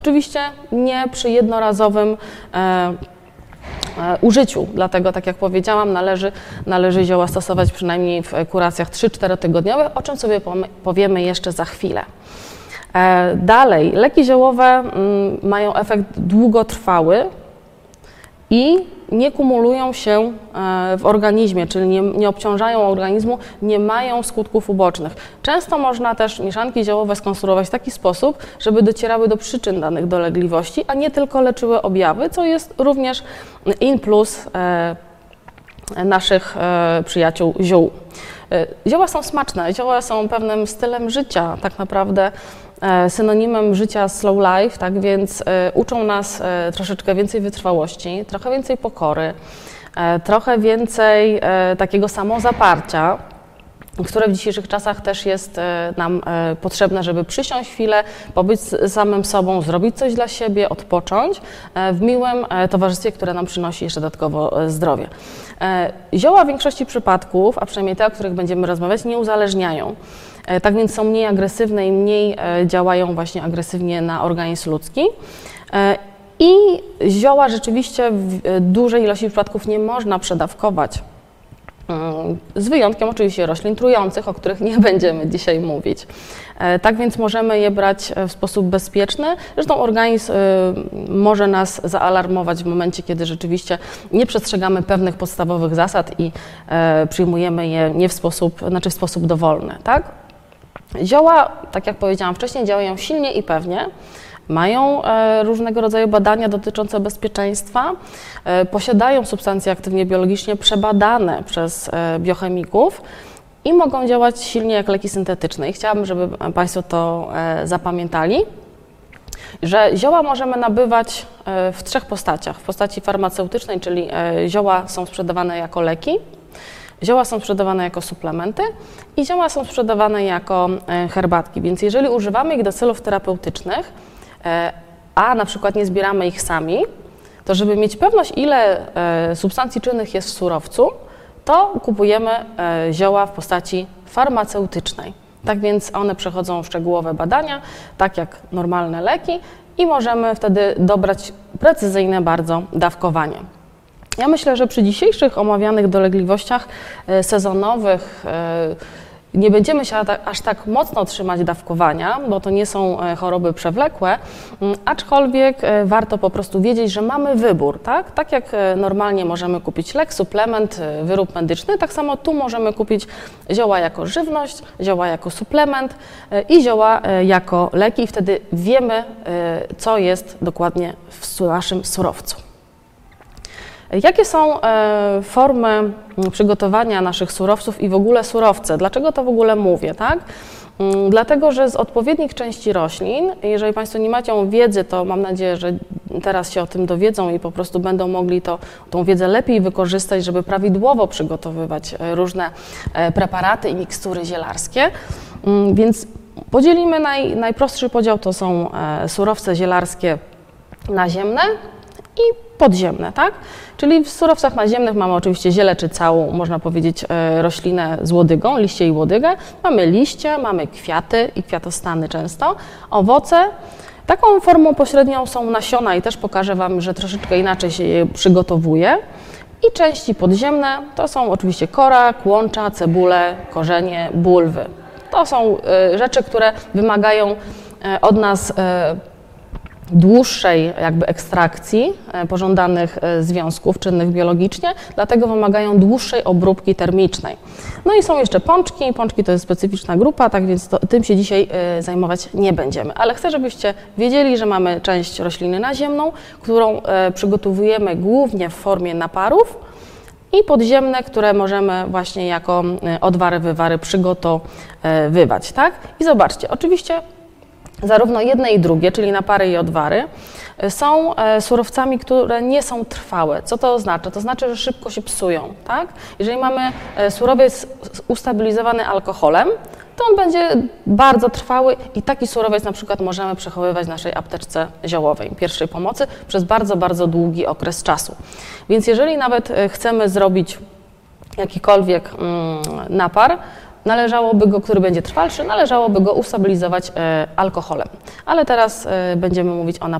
Oczywiście nie przy jednorazowym użyciu, dlatego tak jak powiedziałam, należy zioła stosować przynajmniej w kuracjach 3-4 tygodniowych, o czym sobie powiemy jeszcze za chwilę. Dalej, leki ziołowe mają efekt długotrwały i nie kumulują się w organizmie, czyli nie obciążają organizmu, nie mają skutków ubocznych. Często można też mieszanki ziołowe skonstruować w taki sposób, żeby docierały do przyczyn danych dolegliwości, a nie tylko leczyły objawy, co jest również in plus naszych przyjaciół ziół. Zioła są smaczne, zioła są pewnym stylem życia, tak naprawdę synonimem życia slow life, tak więc uczą nas troszeczkę więcej wytrwałości, trochę więcej pokory, trochę więcej takiego samozaparcia, które w dzisiejszych czasach też jest nam potrzebne, żeby przysiąść chwilę, pobyć z samym sobą, zrobić coś dla siebie, odpocząć w miłym towarzystwie, które nam przynosi jeszcze dodatkowo zdrowie. Zioła w większości przypadków, a przynajmniej te, o których będziemy rozmawiać, nie uzależniają. Tak więc są mniej agresywne i mniej działają właśnie agresywnie na organizm ludzki. I zioła rzeczywiście w dużej ilości przypadków nie można przedawkować. Z wyjątkiem oczywiście roślin trujących, o których nie będziemy dzisiaj mówić. Tak więc możemy je brać w sposób bezpieczny. Zresztą organizm może nas zaalarmować w momencie, kiedy rzeczywiście nie przestrzegamy pewnych podstawowych zasad i przyjmujemy je w sposób dowolny. Tak? Zioła, tak jak powiedziałam wcześniej, działają silnie i pewnie. Mają różnego rodzaju badania dotyczące bezpieczeństwa, posiadają substancje aktywnie biologicznie przebadane przez biochemików i mogą działać silnie jak leki syntetyczne. I chciałabym, żeby Państwo to zapamiętali, że zioła możemy nabywać w 3 postaciach. W postaci farmaceutycznej, czyli zioła są sprzedawane jako leki, zioła są sprzedawane jako suplementy i zioła są sprzedawane jako herbatki. Więc jeżeli używamy ich do celów terapeutycznych, a na przykład nie zbieramy ich sami, to żeby mieć pewność, ile substancji czynnych jest w surowcu, to kupujemy zioła w postaci farmaceutycznej. Tak więc one przechodzą szczegółowe badania, tak jak normalne leki i możemy wtedy dobrać precyzyjne bardzo dawkowanie. Ja myślę, że przy dzisiejszych omawianych dolegliwościach sezonowych nie będziemy się aż tak mocno trzymać dawkowania, bo to nie są choroby przewlekłe, aczkolwiek warto po prostu wiedzieć, że mamy wybór, tak? Tak jak normalnie możemy kupić lek, suplement, wyrób medyczny, tak samo tu możemy kupić zioła jako żywność, zioła jako suplement i zioła jako leki i wtedy wiemy, co jest dokładnie w naszym surowcu. Jakie są formy przygotowania naszych surowców i w ogóle surowce? Dlaczego to w ogóle mówię, tak? Dlatego, że z odpowiednich części roślin, jeżeli Państwo nie macie wiedzy, to mam nadzieję, że teraz się o tym dowiedzą i po prostu będą mogli tą wiedzę lepiej wykorzystać, żeby prawidłowo przygotowywać różne preparaty i mikstury zielarskie. Więc podzielimy, najprostszy podział to są surowce zielarskie naziemne i podziemne, tak? Czyli w surowcach naziemnych mamy oczywiście ziele czy całą, można powiedzieć, roślinę z łodygą, liście i łodygę. Mamy liście, mamy kwiaty i kwiatostany często, owoce. Taką formą pośrednią są nasiona i też pokażę Wam, że troszeczkę inaczej się je przygotowuje. I części podziemne to są oczywiście korak, łącza, cebule, korzenie, bulwy. To są rzeczy, które wymagają od nas dłuższej jakby ekstrakcji pożądanych związków czynnych biologicznie, dlatego wymagają dłuższej obróbki termicznej. No i są jeszcze pączki. Pączki to jest specyficzna grupa, tak więc tym się dzisiaj zajmować nie będziemy. Ale chcę, żebyście wiedzieli, że mamy część rośliny naziemną, którą przygotowujemy głównie w formie naparów i podziemne, które możemy właśnie jako odwary, wywary przygotowywać, tak? I zobaczcie, oczywiście zarówno jedne i drugie, czyli napary i odwary, są surowcami, które nie są trwałe. Co to oznacza? To znaczy, że szybko się psują, tak? Jeżeli mamy surowiec ustabilizowany alkoholem, to on będzie bardzo trwały i taki surowiec na przykład możemy przechowywać w naszej apteczce ziołowej pierwszej pomocy przez bardzo, bardzo długi okres czasu. Więc jeżeli nawet chcemy zrobić jakikolwiek napar, należałoby go, który będzie trwalszy, należałoby go ustabilizować alkoholem. Ale teraz będziemy mówić o